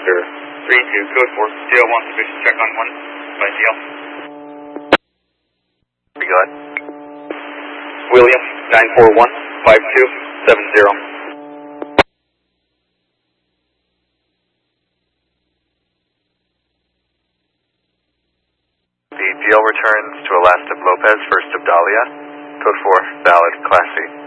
Oscar 32, code 4, DL1 sufficient check on 1 by DL. We got William 941-5270. the DL returns to Elastic Lopez, first of Dahlia, code 4, valid, Class C.